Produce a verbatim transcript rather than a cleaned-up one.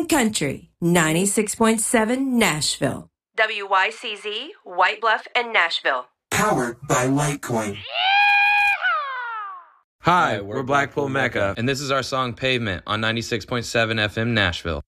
and Country, ninety-six point seven Nashville. W Y C Z, White Bluff, and Nashville. Powered by Litecoin. Hi, we're Blackpool Mecca, and this is our song Pavement on ninety-six point seven F M Nashville.